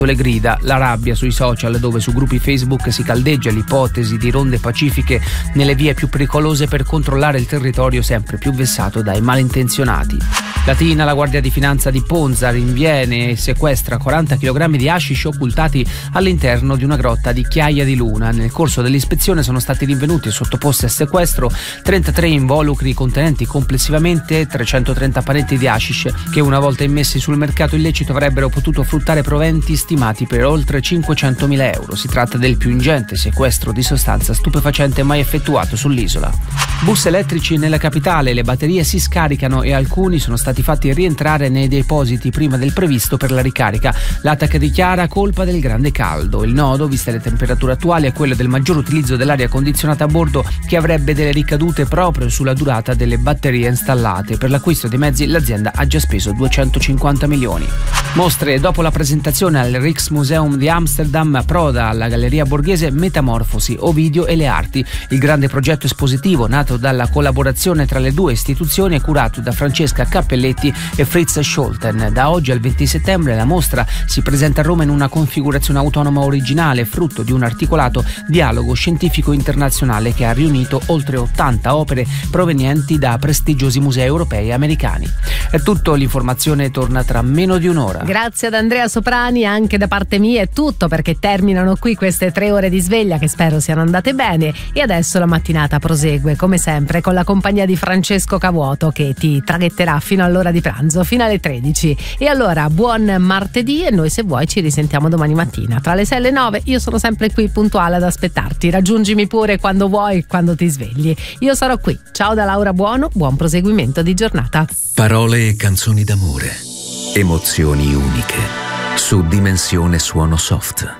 le grida, la rabbia sui social, dove su gruppi Facebook si caldeggia l'ipotesi di ronde pacifiche nelle vie più pericolose per controllare il territorio sempre più vessato dai malintenzionati. Latina, la Guardia di Finanza di Ponza rinviene e sequestra 40 kg di hashish occultati all'interno di una grotta di Chiaia di Luna. Nel corso dell'ispezione sono stati rinvenuti e sottoposti a sequestro 33 involucri contenenti complessivamente 330 panetti di hashish che, una volta immessi sul mercato illecito, avrebbero potuto fruttare proventi stimati per oltre 500.000 euro. Si tratta del più ingente sequestro di sostanza stupefacente mai effettuato sull'isola. Bus elettrici nella capitale, le batterie si scaricano e alcuni sono stati fatti rientrare nei depositi prima del previsto per la ricarica. L'ATAC dichiara colpa del grande caldo. Il nodo, viste le temperature attuali, è quello del maggior utilizzo dell'aria condizionata a bordo, che avrebbe delle ricadute proprio sulla durata delle batterie installate. Per l'acquisto dei mezzi l'azienda ha già speso 250 milioni. Mostre. Dopo la presentazione al Rijksmuseum di Amsterdam, approda alla Galleria Borghese Metamorfosi, Ovidio e le arti. Il grande progetto espositivo, nato dalla collaborazione tra le due istituzioni, è curato da Francesca Cappelletti e Fritz Scholten. Da oggi al 20 settembre la mostra si presenta a Roma in una configurazione autonoma originale, frutto di un articolato dialogo scientifico internazionale che ha riunito oltre 80 opere provenienti da prestigiosi musei europei e americani. È tutto, l'informazione torna tra meno di un'ora. Grazie ad Andrea Soprani, anche da parte mia è tutto, perché terminano qui queste 3 ore di sveglia che spero siano andate bene, e adesso la mattinata prosegue come sempre con la compagnia di Francesco Cavuoto, che ti traghetterà fino all'ora di pranzo, fino alle 13. E allora buon martedì, e noi, se vuoi, ci risentiamo domani mattina tra le 6 e le 9. Io sono sempre qui puntuale ad aspettarti, raggiungimi pure quando vuoi, quando ti svegli, io sarò qui. Ciao da Laura Buono, buon proseguimento di giornata. Parole e canzoni d'amore, emozioni uniche, su Dimensione Suono Soft.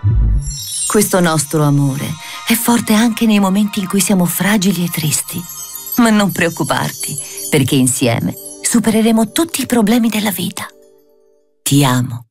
Questo nostro amore è forte anche nei momenti in cui siamo fragili e tristi. Ma non preoccuparti, perché insieme supereremo tutti i problemi della vita. Ti amo.